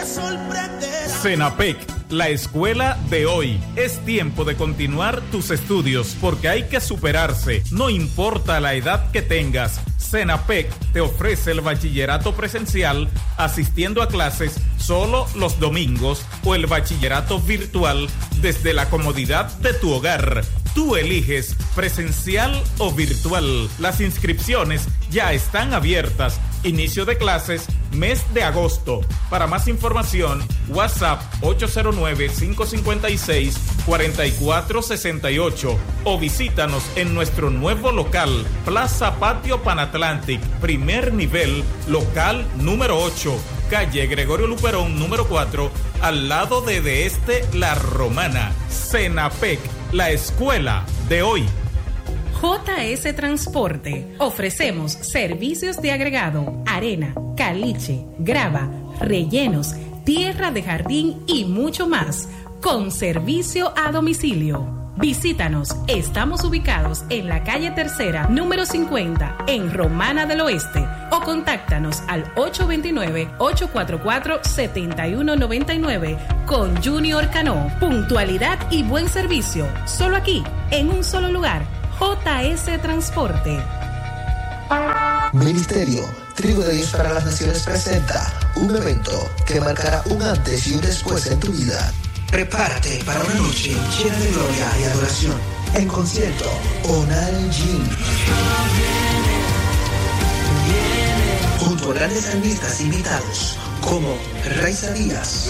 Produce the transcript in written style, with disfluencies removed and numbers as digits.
Senapec, la escuela de hoy. Es tiempo de continuar tus estudios porque hay que superarse, no importa la edad que tengas. Senapec te ofrece el bachillerato presencial asistiendo a clases solo los domingos o el bachillerato virtual desde la comodidad de tu hogar. Tú eliges presencial o virtual. Las inscripciones ya están abiertas. Inicio de clases, mes de agosto. Para más información, WhatsApp 809-556-4468 o visítanos en nuestro nuevo local, Plaza Patio Panatlantic, primer nivel, local número 8, calle Gregorio Luperón, número 4, al lado de Este La Romana. Senapec, la escuela de hoy. JS Transporte. Ofrecemos servicios de agregado, arena, caliche, grava, rellenos, tierra de jardín y mucho más, con servicio a domicilio. Visítanos, estamos ubicados en la calle Tercera, número 50, en Romana del Oeste, o contáctanos al 829-844-7199 con Junior Cano. Puntualidad y buen servicio, solo aquí, en un solo lugar. JS Transporte. Ministerio Tribu de Dios para las Naciones presenta un evento que marcará un antes y un después en tu vida. Prepárate para una noche llena de gloria y adoración. En concierto, Onar Jim. Junto a grandes artistas invitados como Raiza Díaz,